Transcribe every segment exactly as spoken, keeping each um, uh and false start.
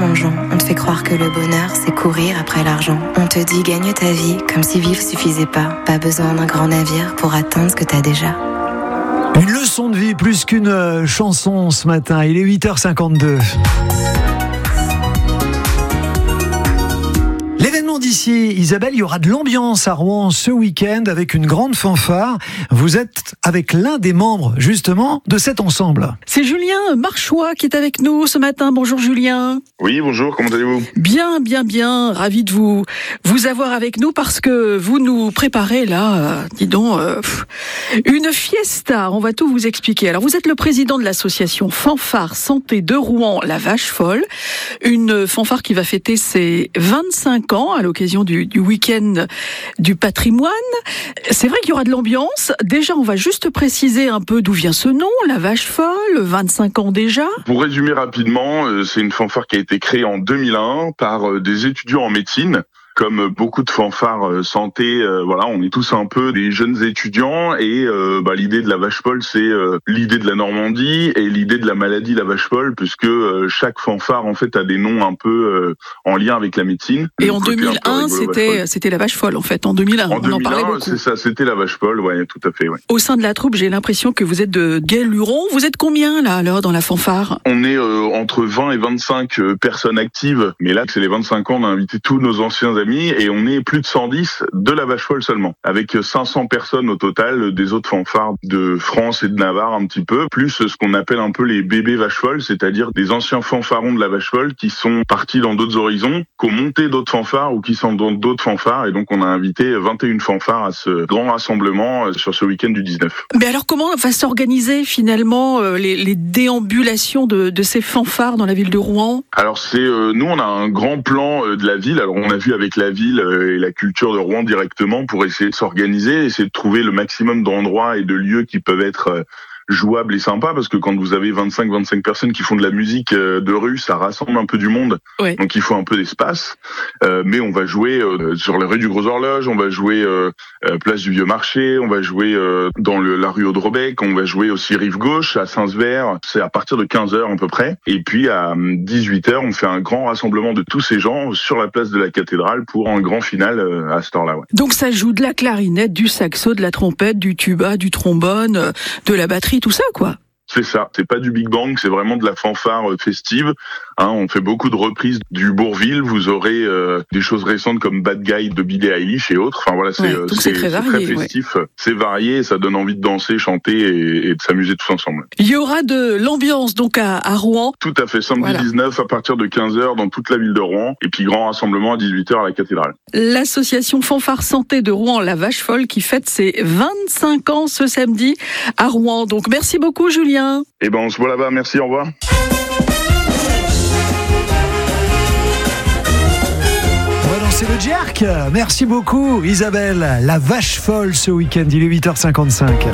plongeon. On te fait croire que le bonheur, c'est courir après l'argent. On te dit gagne ta vie, comme si vivre suffisait pas. Pas besoin d'un grand navire pour atteindre ce que t'as déjà. Une leçon de vie plus qu'une euh, chanson ce matin. Il est huit heures cinquante-deux. L'événement d'ici, Isabelle, il y aura de l'ambiance à Rouen ce week-end avec une grande fanfare. Vous êtes avec l'un des membres, justement, de cet ensemble. C'est Julien Marchois qui est avec nous ce matin. Bonjour Julien. Oui, bonjour, comment allez-vous ? Bien, bien, bien. Ravi de vous, vous avoir avec nous parce que vous nous préparez là, euh, dis donc, euh, une fiesta. On va tout vous expliquer. Alors, vous êtes le président de l'association Fanfare Santé de Rouen, la Vache Folle. Une fanfare qui va fêter ses vingt-cinq ans à l'occasion du, du week-end du patrimoine. C'est vrai qu'il y aura de l'ambiance. Déjà, on va juste préciser un peu d'où vient ce nom, la Vache Folle, vingt-cinq ans déjà. Pour résumer rapidement, c'est une fanfare qui a été créée en deux mille un par des étudiants en médecine. Comme beaucoup de fanfares santé, euh, voilà, on est tous un peu des jeunes étudiants et euh, bah, l'idée de la vache folle, c'est euh, l'idée de la Normandie et l'idée de la maladie la vache folle, puisque euh, chaque fanfare en fait a des noms un peu euh, en lien avec la médecine. Et en deux mille un, c'était c'était la vache folle en fait. En deux mille un, en on deux mille un, en parlait beaucoup. C'est ça, c'était la vache folle, ouais, tout à fait. Ouais. Au sein de la troupe, j'ai l'impression que vous êtes de Gai-Luron. Vous êtes combien là alors dans la fanfare ? On est euh, entre vingt et vingt-cinq euh, personnes actives, mais là c'est les vingt-cinq ans, on a invité tous nos anciens amis et on est plus de cent dix de la vache folle seulement, avec cinq cents personnes au total des autres fanfares de France et de Navarre un petit peu, plus ce qu'on appelle un peu les bébés vaches folles, c'est-à-dire des anciens fanfarons de la vache folle qui sont partis dans d'autres horizons, qui ont monté d'autres fanfares ou qui sont dans d'autres fanfares, et donc on a invité vingt et une fanfares à ce grand rassemblement sur ce week-end du dix-neuf. Mais alors comment va s'organiser finalement euh, les, les déambulations de, de ces fanfares dans la ville de Rouen ? Alors c'est euh, nous on a un grand plan euh, de la ville, alors on a vu avec la ville euh, et la culture de Rouen directement pour essayer de s'organiser, essayer de trouver le maximum d'endroits et de lieux qui peuvent être euh, jouable et sympa, parce que quand vous avez vingt-cinq vingt-cinq personnes qui font de la musique de rue, ça rassemble un peu du monde, ouais. Donc il faut un peu d'espace, euh, mais on va jouer euh, sur la rue du Gros Horloge, on va jouer euh, place du Vieux Marché, on va jouer euh, dans le, la rue Audrebec, on va jouer aussi rive gauche à Saint-Sever, c'est à partir de quinze heures à peu près, et puis à dix-huit heures on fait un grand rassemblement de tous ces gens sur la place de la cathédrale pour un grand final euh, à cette heure-là. Ouais. Donc ça joue de la clarinette, du saxo, de la trompette, du tuba, du trombone, de la batterie, tout ça, quoi. C'est ça, c'est pas du Big Bang, c'est vraiment de la fanfare festive. Hein, on fait beaucoup de reprises du Bourvil. Vous aurez euh, des choses récentes comme Bad Guy de Billie Eilish et autres. Enfin voilà, c'est, ouais, c'est, c'est, très, c'est varié, très festif, ouais. C'est varié, ça donne envie de danser, chanter et, et de s'amuser tous ensemble. Il y aura de l'ambiance donc à, à Rouen. Tout à fait, samedi voilà. dix-neuf à partir de quinze heures dans toute la ville de Rouen, et puis grand rassemblement à dix-huit heures à la cathédrale. L'association Fanfare Santé de Rouen, la Vache Folle, qui fête ses vingt-cinq ans ce samedi à Rouen. Donc merci beaucoup Julien. Eh ben on se voit là-bas, merci, au revoir. C'est le Jerk. Merci beaucoup Isabelle. La Vache Folle ce week-end, il est huit heures cinquante-cinq.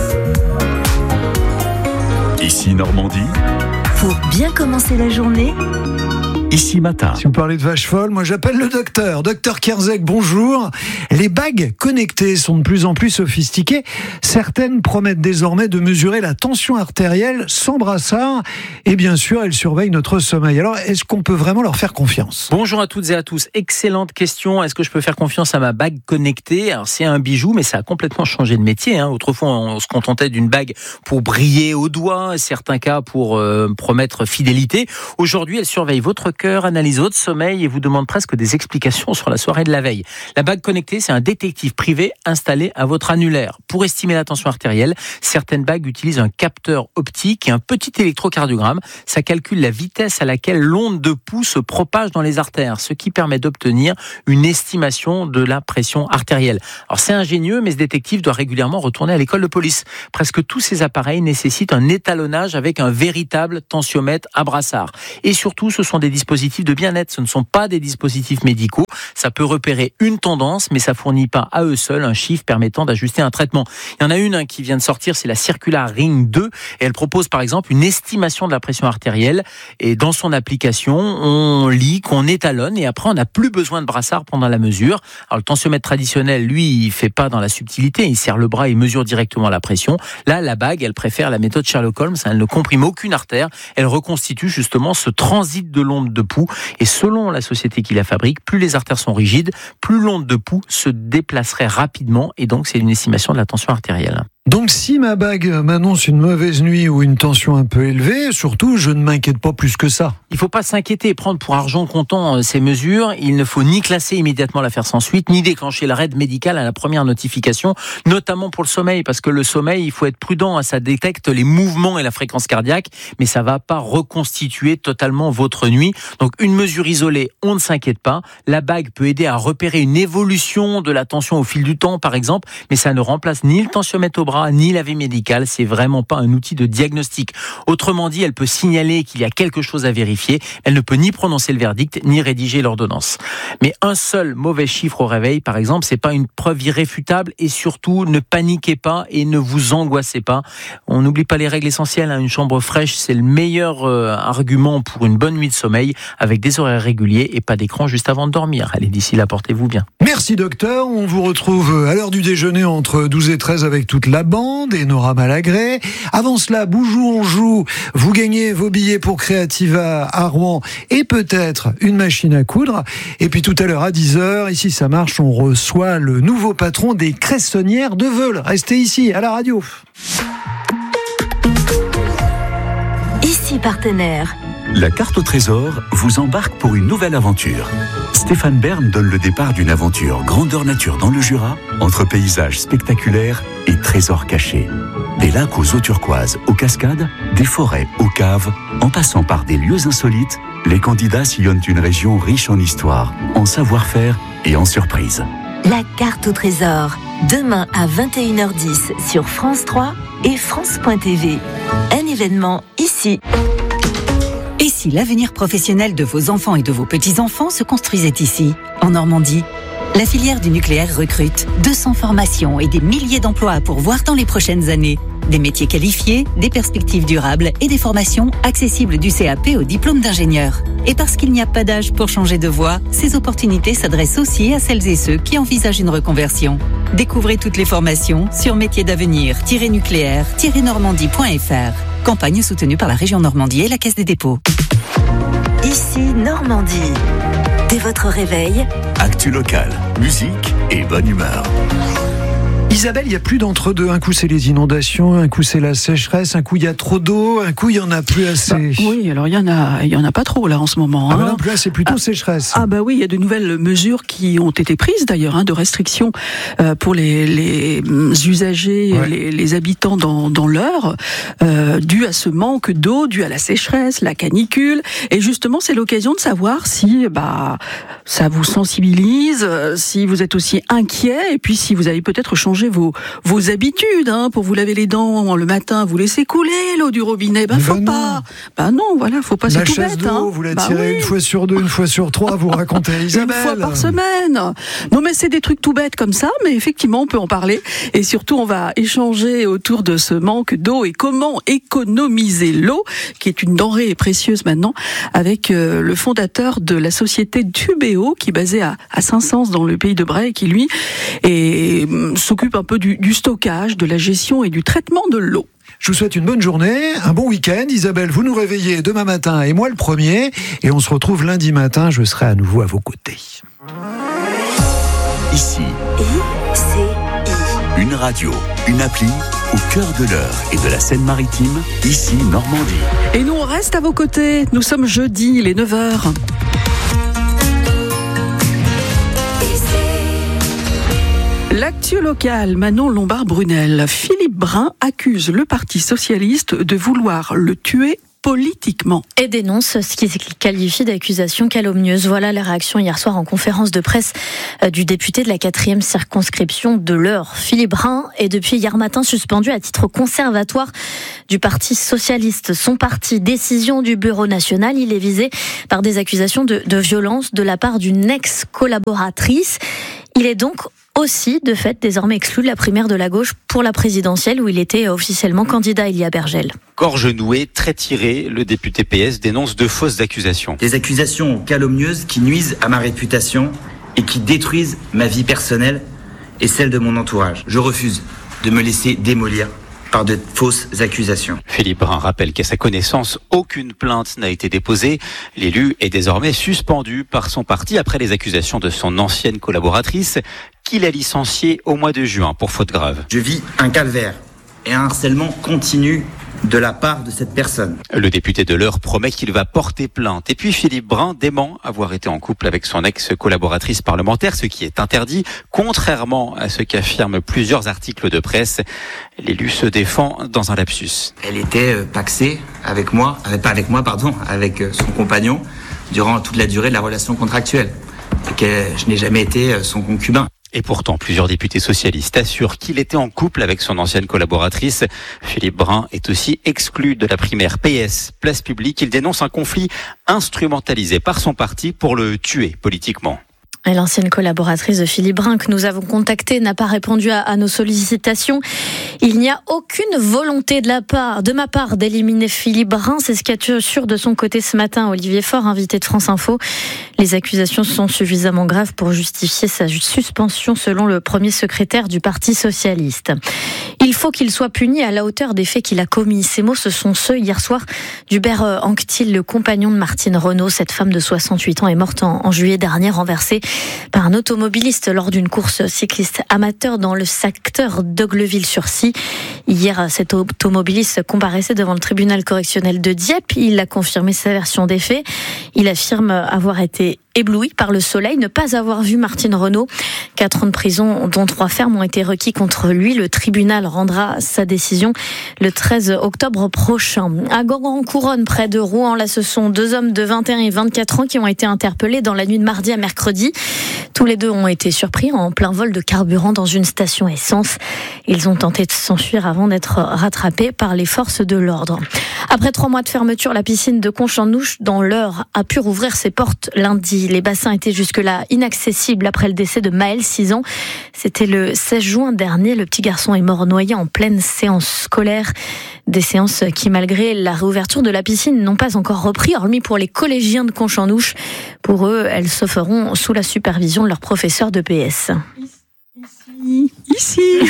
Ici Normandie. Pour bien commencer la journée. Ici Matin. Si vous parlez de vache folle, moi j'appelle le docteur. Docteur Kierzek, bonjour. Les bagues connectées sont de plus en plus sophistiquées. Certaines promettent désormais de mesurer la tension artérielle sans brassard. Et bien sûr, elles surveillent notre sommeil. Alors, est-ce qu'on peut vraiment leur faire confiance ? Bonjour à toutes et à tous. Excellente question. Est-ce que je peux faire confiance à ma bague connectée ? Alors, c'est un bijou, mais ça a complètement changé de métier. Hein. Autrefois, on se contentait d'une bague pour briller au doigt, certains cas pour euh, promettre fidélité. Aujourd'hui, elle surveille votre cœur, analyse votre sommeil et vous demande presque des explications sur la soirée de la veille. La bague connectée, c'est un détective privé installé à votre annulaire. Pour estimer la tension artérielle, certaines bagues utilisent un capteur optique et un petit électrocardiogramme. Ça calcule la vitesse à laquelle l'onde de pouls se propage dans les artères, ce qui permet d'obtenir une estimation de la pression artérielle. Alors c'est ingénieux, mais ce détective doit régulièrement retourner à l'école de police. Presque tous ces appareils nécessitent un étalonnage avec un véritable tensiomètre à brassard. Et surtout, ce sont des dispositifs de bien-être, ce ne sont pas des dispositifs médicaux. Ça peut repérer une tendance, mais ça fournit pas à eux seuls un chiffre permettant d'ajuster un traitement. Il y en a une hein, qui vient de sortir, c'est la Circular Ring deux, et elle propose par exemple une estimation de la pression artérielle. Et dans son application, on lit qu'on étalonne, et après on n'a plus besoin de brassard pendant la mesure. Alors le tensiomètre traditionnel, lui, il fait pas dans la subtilité, il serre le bras et mesure directement la pression. Là, la bague, elle préfère la méthode Sherlock Holmes, elle ne comprime aucune artère, elle reconstitue justement ce transit de l'onde de pouls. Et selon la société qui la fabrique, plus les artères sont rigides, plus l'onde de pouls se déplacerait rapidement. Et donc, c'est une estimation de la tension artérielle. Donc si ma bague m'annonce une mauvaise nuit ou une tension un peu élevée, surtout je ne m'inquiète pas plus que ça. Il ne faut pas s'inquiéter et prendre pour argent comptant ces mesures. Il ne faut ni classer immédiatement l'affaire sans suite, ni déclencher l'arrêt médical à la première notification, notamment pour le sommeil, parce que le sommeil, il faut être prudent, ça détecte les mouvements et la fréquence cardiaque, mais ça ne va pas reconstituer totalement votre nuit. Donc une mesure isolée, on ne s'inquiète pas. La bague peut aider à repérer une évolution de la tension au fil du temps, par exemple, mais ça ne remplace ni le tensiomètre au bras, ni la vie médicale, c'est vraiment pas un outil de diagnostic. Autrement dit, elle peut signaler qu'il y a quelque chose à vérifier, elle ne peut ni prononcer le verdict, ni rédiger l'ordonnance. Mais un seul mauvais chiffre au réveil, par exemple, c'est pas une preuve irréfutable, et surtout, ne paniquez pas et ne vous angoissez pas. On n'oublie pas les règles essentielles, hein. Une chambre fraîche, c'est le meilleur euh, argument pour une bonne nuit de sommeil, avec des horaires réguliers et pas d'écran juste avant de dormir. Allez, d'ici là, portez-vous bien. Merci docteur, on vous retrouve à l'heure du déjeuner entre douze et treize avec toute la bande et Nora Malagré. Avant cela, Boujou on joue, vous gagnez vos billets pour Creativa à Rouen et peut-être une machine à coudre. Et puis tout à l'heure à dix heures, ici ça marche, on reçoit le nouveau patron des Cressonnières de Veule. Restez ici à la radio. Ici partenaire. La carte au trésor vous embarque pour une nouvelle aventure. Stéphane Bern donne le départ d'une aventure grandeur nature dans le Jura, entre paysages spectaculaires et trésors cachés. Des lacs aux eaux turquoises, aux cascades, des forêts, aux caves, en passant par des lieux insolites, les candidats sillonnent une région riche en histoire, en savoir-faire et en surprises. La carte au trésor, demain à vingt et une heures dix sur France trois et France point T V. Un événement ici. Et si l'avenir professionnel de vos enfants et de vos petits-enfants se construisait ici, en Normandie ? La filière du nucléaire recrute deux cents formations et des milliers d'emplois à pourvoir dans les prochaines années. Des métiers qualifiés, des perspectives durables et des formations accessibles du C A P au diplôme d'ingénieur. Et parce qu'il n'y a pas d'âge pour changer de voie, ces opportunités s'adressent aussi à celles et ceux qui envisagent une reconversion. Découvrez toutes les formations sur métiers d'avenir tiret nucléaire tiret normandie point f r. Campagne soutenue par la région Normandie et la Caisse des dépôts. Ici Normandie. Dès votre réveil, Actu locale, musique et bonne humeur. Isabelle, il n'y a plus d'entre-deux. Un coup, c'est les inondations, un coup, c'est la sécheresse, un coup, il y a trop d'eau, un coup, il n'y en a plus assez. Bah, oui, alors il y en a, il y en a pas trop là en ce moment. Ah hein. bah non, plus assez, plutôt ah, sécheresse. Ah bah oui, il y a de nouvelles mesures qui ont été prises d'ailleurs, hein, de restrictions euh, pour les, les usagers, ouais. les, les habitants dans, dans l'Eure, euh, dû à ce manque d'eau, dû à la sécheresse, la canicule. Et justement, c'est l'occasion de savoir si bah ça vous sensibilise, si vous êtes aussi inquiet, et puis si vous avez peut-être changé vos, vos habitudes, hein, pour vous laver les dents le matin, vous laissez couler l'eau du robinet, ben faut ben pas. Non. Ben non, voilà, faut pas, la c'est tout chasse bête. d'eau, Hein. vous la Bah tirez oui. une fois sur deux, une fois sur trois, vous racontez à Isabelle. Une fois par semaine. Non mais c'est des trucs tout bêtes comme ça, mais effectivement on peut en parler. Et surtout on va échanger autour de ce manque d'eau et comment économiser l'eau, qui est une denrée précieuse maintenant, avec euh, le fondateur de la société Tubéo, qui est basée à, à Saint-Saëns dans le pays de Bray, qui lui et, euh, s'occupe un peu du, du stockage, de la gestion et du traitement de l'eau. Je vous souhaite une bonne journée, un bon week-end. Isabelle, vous nous réveillez demain matin et moi le premier. Et on se retrouve lundi matin, je serai à nouveau à vos côtés. Ici, I C I. une radio, une appli au cœur de l'Eure et de la Seine-Maritime, ici Normandie. Et nous on reste à vos côtés, nous sommes jeudi, il est neuf heures. L'actu locale, Manon Lombard-Brunel. Philippe Brun accuse le Parti socialiste de vouloir le tuer politiquement. Et dénonce ce qu'il qualifie d'accusation calomnieuse. Voilà la réaction hier soir en conférence de presse du député de la quatrième circonscription de l'Eure. Philippe Brun est depuis hier matin suspendu à titre conservatoire du Parti socialiste. Son parti, décision du Bureau national, il est visé par des accusations de, de violence de la part d'une ex-collaboratrice. Il est donc aussi, de fait, désormais exclu de la primaire de la gauche pour la présidentielle où il était officiellement candidat Elia Bergel. Gorge nouée, très tiré, le député P S dénonce de fausses accusations. Des accusations calomnieuses qui nuisent à ma réputation et qui détruisent ma vie personnelle et celle de mon entourage. Je refuse de me laisser démolir par de fausses accusations. Philippe Brun rappelle qu'à sa connaissance, aucune plainte n'a été déposée. L'élu est désormais suspendu par son parti après les accusations de son ancienne collaboratrice qu'il a licenciée au mois de juin pour faute grave. Je vis un calvaire et un harcèlement continu de la part de cette personne. Le député de l'Eure promet qu'il va porter plainte. Et puis Philippe Brun dément avoir été en couple avec son ex-collaboratrice parlementaire, ce qui est interdit, contrairement à ce qu'affirment plusieurs articles de presse. L'élu se défend dans un lapsus. Elle était euh, paxée avec moi, euh, pas avec moi, pardon, avec euh, son compagnon, durant toute la durée de la relation contractuelle. Et que je n'ai jamais été euh, son concubin. Et pourtant, plusieurs députés socialistes assurent qu'il était en couple avec son ancienne collaboratrice. Philippe Brun est aussi exclu de la primaire P S, Place Publique. Il dénonce un conflit instrumentalisé par son parti pour le tuer politiquement. Et l'ancienne collaboratrice de Philippe Brun que nous avons contactée n'a pas répondu à, à nos sollicitations. Il n'y a aucune volonté de la part, de ma part d'éliminer Philippe Brun. C'est ce qu'assure de son côté ce matin Olivier Faure, invité de France Info. Les accusations sont suffisamment graves pour justifier sa suspension selon le premier secrétaire du Parti socialiste. Il faut qu'il soit puni à la hauteur des faits qu'il a commis. Ces mots, ce sont ceux hier soir d'Hubert Anctil, le compagnon de Martine Renaud. Cette femme de soixante-huit ans est morte en, en juillet dernier, renversée par un automobiliste lors d'une course cycliste amateur dans le secteur d'Ogleville-sur-Scie. Hier, cet automobiliste comparaissait devant le tribunal correctionnel de Dieppe. Il a confirmé sa version des faits. Il affirme avoir été ébloui par le soleil, ne pas avoir vu Martine Renaud. Quatre ans de prison, dont trois fermes, ont été requis contre lui. Le tribunal rendra sa décision le treize octobre prochain. À Gorgon-en-Couronne, près de Rouen, là, ce sont deux hommes de vingt et un et vingt-quatre ans qui ont été interpellés dans la nuit de mardi à mercredi. Tous les deux ont été surpris en plein vol de carburant dans une station essence. Ils ont tenté de s'enfuir avant d'être rattrapés par les forces de l'ordre. Après trois mois de fermeture, la piscine de Conche-en-Ouche dans l'Eure a pu rouvrir ses portes lundi. Les bassins étaient jusque-là inaccessibles après le décès de Maël, six ans. C'était le seize juin dernier. Le petit garçon est mort noyé en pleine séance scolaire. Des séances qui, malgré la réouverture de la piscine, n'ont pas encore repris, hormis pour les collégiens de Conche-en-Ouche. Pour eux, elles se feront sous la supervision de leur professeur de P S. Ici, ici.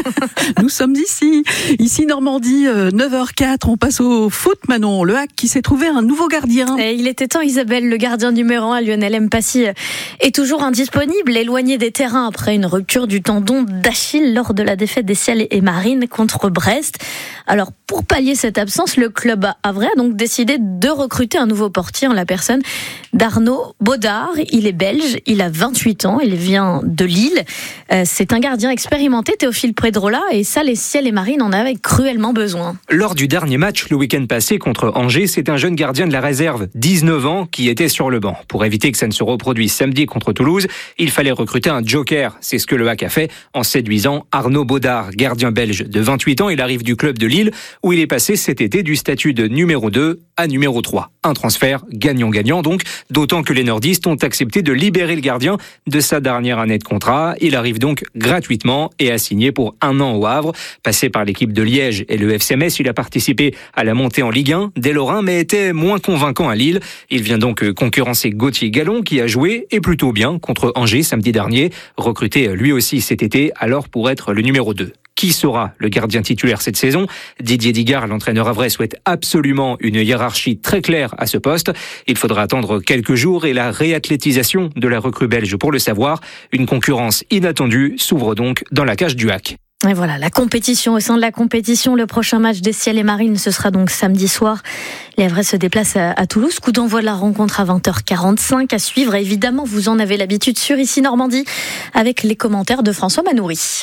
Nous sommes ici, ici Normandie, neuf heures quatre, on passe au foot, Manon. Le Hack qui s'est trouvé un nouveau gardien. Et il était temps, Isabelle, le gardien numéro un, Lionel Mpassi, est toujours indisponible, éloigné des terrains après une rupture du tendon d'Achille lors de la défaite des Ciels et Marines contre Brest. Alors, pour pallier cette absence, le club havrais a donc décidé de recruter un nouveau portier en la personne d'Arnaud Baudard. Il est belge, il a vingt-huit ans, il vient de Lille. Euh, c'est un gardien expérimenté, Théophile Prédrola, et ça, les Ciels et Marines en avaient cruellement besoin. Lors du dernier match, le week-end passé contre Angers, c'est un jeune gardien de la réserve, dix-neuf ans, qui était sur le banc. Pour éviter que ça ne se reproduise samedi contre Toulouse, il fallait recruter un joker. C'est ce que le Hack a fait en séduisant Arnaud Baudard, gardien belge de vingt-huit ans. Il arrive du club de Lille, où il est passé cet été du statut de numéro deux à numéro trois. Un transfert gagnant-gagnant donc, d'autant que les nordistes ont accepté de libérer le gardien de sa dernière année de contrat. Il arrive donc gratuitement et a signé pour un an au Havre. Passé par l'équipe de Liège et le F C Metz, il a participé à la montée en Ligue un des Lorrains, mais était moins convaincant à Lille. Il vient donc concurrencer Gauthier Gallon, qui a joué, et plutôt bien, contre Angers samedi dernier, recruté lui aussi cet été, alors pour être le numéro deux. Qui sera le gardien titulaire cette saison? Didier Digard, l'entraîneur havrais, souhaite absolument une hiérarchie très claire à ce poste. Il faudra attendre quelques jours et la réathlétisation de la recrue belge pour le savoir. Une concurrence inattendue s'ouvre donc dans la cage du Hack. Et voilà, la compétition, au sein de la compétition, le prochain match des Ciels et Marines, ce sera donc samedi soir. Les Havrais se déplacent à, à Toulouse. Coup d'envoi de la rencontre à vingt heures quarante-cinq. À suivre, évidemment, vous en avez l'habitude sur Ici Normandie, avec les commentaires de François Manoury.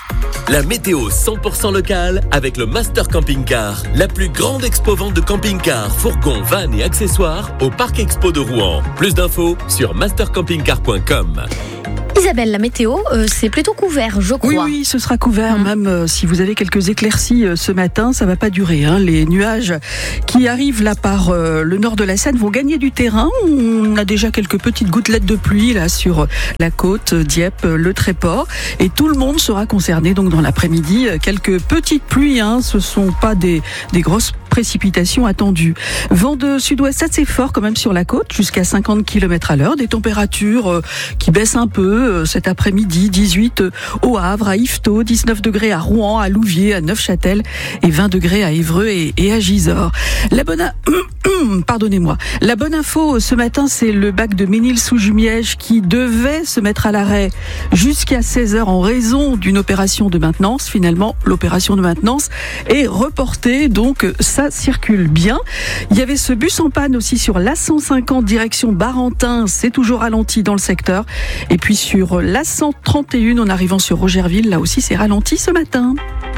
La météo cent pour cent locale avec le Master Camping Car, la plus grande expo-vente de camping-cars, fourgons, vannes et accessoires au Parc Expo de Rouen. Plus d'infos sur master camping car point com. Isabelle, la météo, euh, c'est plutôt couvert, je crois. Oui, oui, ce sera couvert, mmh. même euh, si vous avez quelques éclaircies euh, ce matin, ça va pas durer. Hein. Les nuages qui arrivent là par euh, le nord de la Seine vont gagner du terrain. On a déjà quelques petites gouttelettes de pluie là sur euh, la côte, Dieppe, euh, le Tréport, et tout le monde sera concerné donc dans l'après-midi. Quelques petites pluies, hein, ce sont pas des, des grosses précipitations attendues. Vent de sud-ouest assez fort quand même sur la côte, jusqu'à cinquante kilomètres à l'heure. Des températures euh, qui baissent un peu euh, cet après-midi. dix-huit euh, au Havre, à Yvetot, dix-neuf degrés à Rouen, à Louviers, à Neufchâtel et vingt degrés à Évreux et, et à Gisors. La bonne, a... pardonnez-moi. La bonne info ce matin, c'est le bac de Ménil-sous-Jumièges qui devait se mettre à l'arrêt jusqu'à seize heures en raison d'une opération de maintenance. Finalement, l'opération de maintenance est reportée, donc ça circule bien. Il y avait ce bus en panne aussi sur l'A cent cinquante direction Barentin, c'est toujours ralenti dans le secteur. Et puis sur l'A cent trente et un en arrivant sur Rogerville, là aussi c'est ralenti ce matin.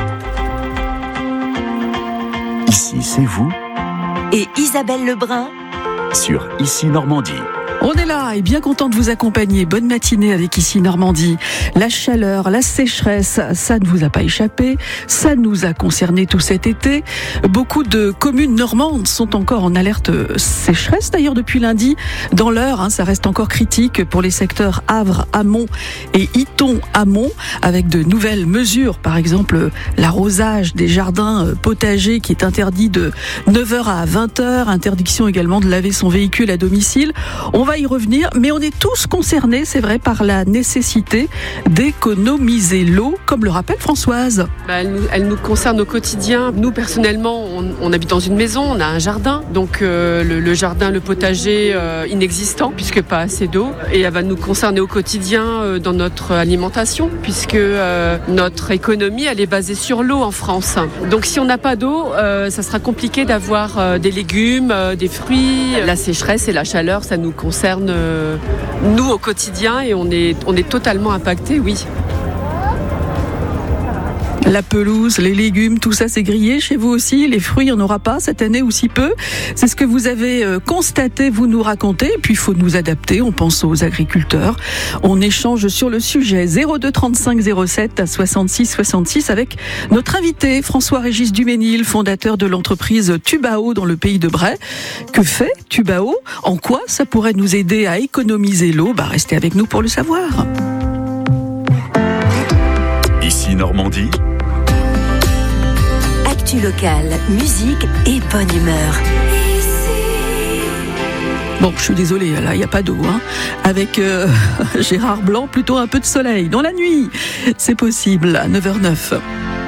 Ici, c'est vous Et Isabelle Lebrun sur Ici Normandie. On est là et bien content de vous accompagner. Bonne matinée avec Ici Normandie. La chaleur, la sécheresse, ça ne vous a pas échappé. Ça nous a concerné tout cet été. Beaucoup de communes normandes sont encore en alerte sécheresse. D'ailleurs, depuis lundi, dans l'Eure, hein, ça reste encore critique pour les secteurs Havre, Amont et Iton, Amont, avec de nouvelles mesures. Par exemple, l'arrosage des jardins potagers qui est interdit de neuf heures à vingt heures. Interdiction également de laver son véhicule à domicile. On va y revenir, mais on est tous concernés, c'est vrai, par la nécessité d'économiser l'eau, comme le rappelle Françoise. Bah, elle, nous, elle nous concerne au quotidien. Nous, personnellement, on, on habite dans une maison, on a un jardin, donc euh, le, le jardin, le potager euh, inexistant, puisque pas assez d'eau. Et elle va nous concerner au quotidien euh, dans notre alimentation, puisque euh, notre économie, elle est basée sur l'eau en France. Donc si on n'a pas d'eau, euh, ça sera compliqué d'avoir euh, des légumes, euh, des fruits. La sécheresse et la chaleur, ça nous concerne concerne euh, nous au quotidien et on est, on est totalement impacté, oui. La pelouse, les légumes, tout ça c'est grillé chez vous aussi. Les fruits, il n'y en aura pas cette année ou si peu. C'est ce que vous avez constaté, vous nous racontez. Et puis il faut nous adapter, on pense aux agriculteurs. On échange sur le sujet zéro deux trente-cinq zéro sept soixante-six soixante-six avec notre invité François-Régis Duménil, fondateur de l'entreprise Tubao dans le pays de Bray. Que fait Tubao ? En quoi ça pourrait nous aider à économiser l'eau ? Bah, restez avec nous pour le savoir. Ici Normandie. Actu locale, musique et bonne humeur. Bon, je suis désolée, là, il n'y a pas d'eau. Hein. Avec euh, Gérard Blanc, plutôt un peu de soleil. Dans la nuit, c'est possible, à neuf heures zéro neuf.